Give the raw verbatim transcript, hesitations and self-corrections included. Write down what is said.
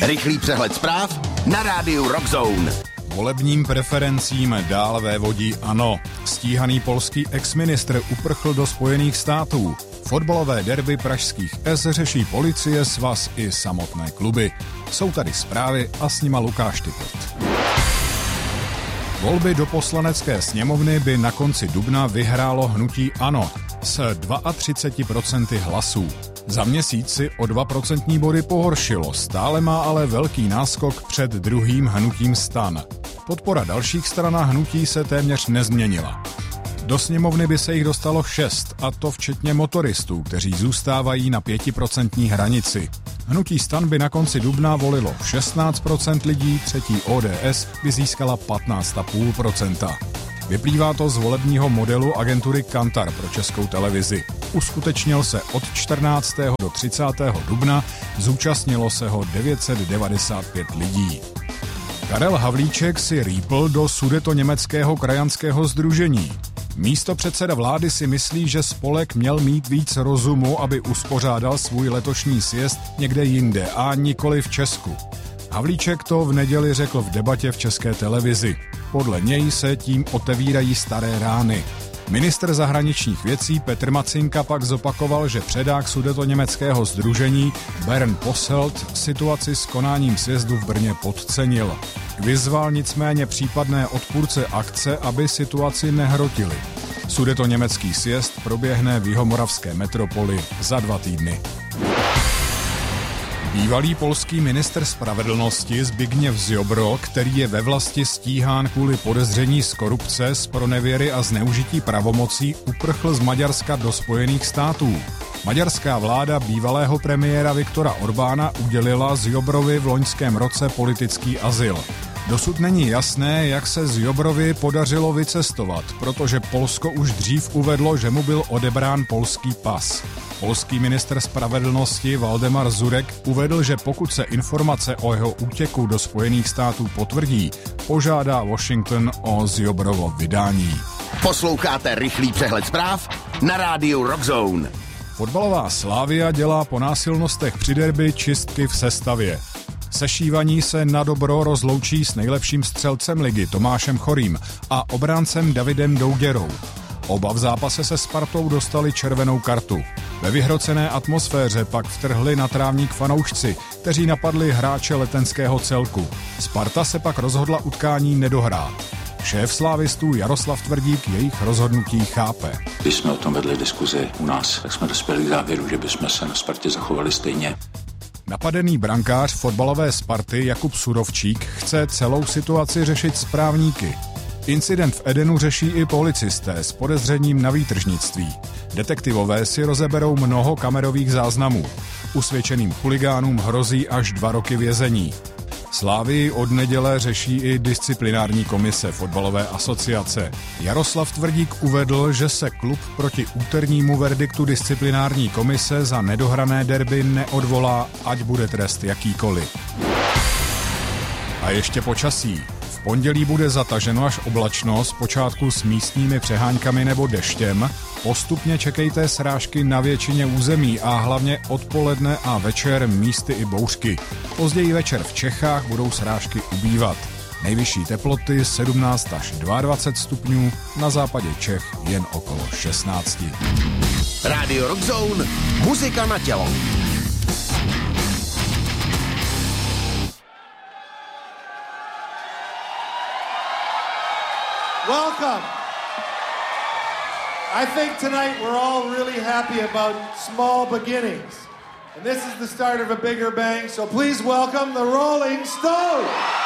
Rychlý přehled zpráv na rádiu Rock Zone. Volebním preferencím dál vévodí ANO. Stíhaný polský exministr uprchl do Spojených států. Fotbalové derby pražských S řeší policie, svaz i samotné kluby. Jsou tady zprávy a s nima Lukáš Typot. Volby do poslanecké sněmovny by na konci dubna vyhrálo hnutí ANO s třiceti dvěma procenty hlasů. Za měsíc si o dva procentní body pohoršilo, stále má ale velký náskok před druhým hnutím STAN. Podpora dalších stran a hnutí se téměř nezměnila. Do sněmovny by se jich dostalo šest, a to včetně motoristů, kteří zůstávají na pětiprocentní hranici. Hnutí STAN by na konci dubna volilo šestnáct procent lidí, třetí O D S by získala patnáct celá pět procenta. Vyplývá to z volebního modelu agentury Kantar pro Českou televizi. Uskutečnil se od čtrnáctého do třicátého dubna, zúčastnilo se ho devět set devadesát pět lidí. Karel Havlíček si rýpl do sudetoněmeckého krajanského sdružení. Místopředseda vlády si myslí, že spolek měl mít víc rozumu, aby uspořádal svůj letošní sjezd někde jinde a nikoli v Česku. Havlíček to v neděli řekl v debatě v České televizi. Podle něj se tím otevírají staré rány. Ministr zahraničních věcí Petr Macinka pak zopakoval, že předák sudetoněmeckého sdružení Bernd Posselt situaci s konáním sjezdu v Brně podcenil. Vyzval nicméně případné odpůrce akce, aby situaci nehrotili. Sudetoněmecký sjezd proběhne v jihomoravské metropoli za dva týdny. Bývalý polský ministr spravedlnosti Zbigněv Ziobro, který je ve vlasti stíhán kvůli podezření z korupce, zpronevěry a zneužití pravomocí, uprchl z Maďarska do Spojených států. Maďarská vláda bývalého premiéra Viktora Orbána udělila Ziobrovi v loňském roce politický azyl. Dosud není jasné, jak se Ziobrovi podařilo vycestovat, protože Polsko už dřív uvedlo, že mu byl odebrán polský pas. Polský ministr spravedlnosti Valdemar Zurek uvedl, že pokud se informace o jeho útěku do Spojených států potvrdí, požádá Washington o Ziobrovo vydání. Posloucháte rychlý přehled zpráv na rádiu Rock Zone. Fotbalová Slavia dělá po násilnostech při derby čistky v sestavě. Sešívaní se na dobro rozloučí s nejlepším střelcem ligy Tomášem Chorým a obráncem Davidem Douděrou. Oba v zápase se Spartou dostali červenou kartu. Ve vyhrocené atmosféře pak vtrhli na trávník fanoušci, kteří napadli hráče letenského celku. Sparta se pak rozhodla utkání nedohrát. Šéf slávistů Jaroslav Tvrdík jejich rozhodnutí chápe. Když jsme o tom vedli diskuzi u nás, tak jsme dospěli k závěru, že bychom se na Spartě zachovali stejně. Napadený brankář fotbalové Sparty Jakub Surovčík chce celou situaci řešit s právníky. Incident v Edenu řeší i policisté s podezřením na výtržnictví. Detektivové si rozeberou mnoho kamerových záznamů. Usvědčeným chuligánům hrozí až dva roky vězení. Slávii od neděle řeší i disciplinární komise fotbalové asociace. Jaroslav Tvrdík uvedl, že se klub proti úternímu verdiktu disciplinární komise za nedohrané derby neodvolá, ať bude trest jakýkoliv. A ještě počasí. V pondělí bude zataženo až oblačno, zpočátku s místními přeháňkami nebo deštěm. Postupně čekejte srážky na většině území a hlavně odpoledne a večer místy i bouřky. Později večer v Čechách budou srážky ubývat. Nejvyšší teploty sedmnáct až dvacet dva stupňů, na západě Čech jen okolo šestnáct. Radio Rock Zone, muzika na tělo. Welcome. I think tonight we're all really happy about small beginnings. And this is the start of a bigger bang, so please welcome the Rolling Stones.